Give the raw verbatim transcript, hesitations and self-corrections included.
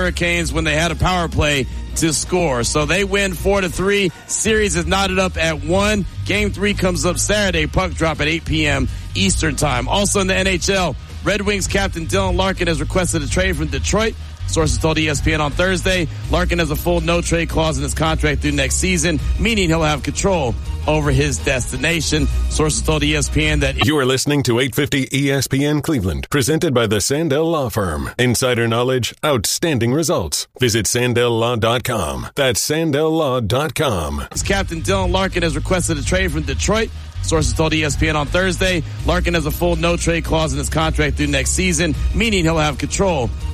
Hurricanes when they had a power play to score. So they win four to three. Series is knotted up at one. Game three comes up Saturday. Puck drop at eight p.m. Eastern time. Also in the N H L, Red Wings captain Dylan Larkin has requested a trade from Detroit. Sources told E S P N on Thursday, Larkin has a full no-trade clause in his contract through next season, meaning he'll have control over his destination. Sources told E S P N that... You are listening to eight fifty E S P N Cleveland, presented by the Sandell Law Firm. Insider knowledge, outstanding results. Visit sandell law dot com. That's sandell law dot com. Captain Dylan Larkin has requested a trade from Detroit. Sources told E S P N on Thursday, Larkin has a full no-trade clause in his contract through next season, meaning he'll have control